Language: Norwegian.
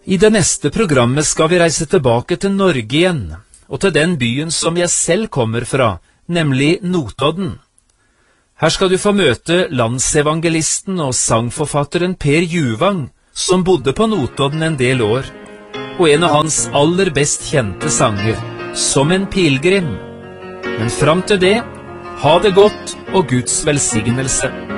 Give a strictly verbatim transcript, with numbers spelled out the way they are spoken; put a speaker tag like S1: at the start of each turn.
S1: I det neste programmet skal vi reise tilbake til Norge igjen, og til den byen som jeg selv kommer fra, nemlig Notodden. Her skal du få møte landsevangelisten og sangforfatteren Per Juvang, som bodde på Notodden en del år, og en av hans aller best kjente sanger, Som en pilgrim. Men fram til det, ha det godt og Guds velsignelse.